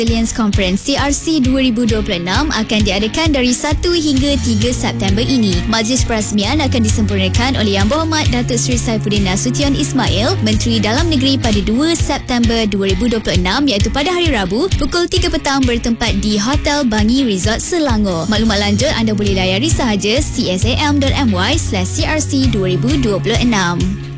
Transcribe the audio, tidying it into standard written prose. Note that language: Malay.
Resilience Conference CRC 2026 akan diadakan dari 1 hingga 3 September ini. Majlis perasmian akan disempurnakan oleh Yang Berhormat Datuk Seri Saifuddin Nasution Ismail, Menteri Dalam Negeri pada 2 September 2026 iaitu pada hari Rabu pukul 3 petang bertempat di Hotel Bangi Resort Selangor. Maklumat lanjut anda boleh layari sahaja csam.my/crc2026.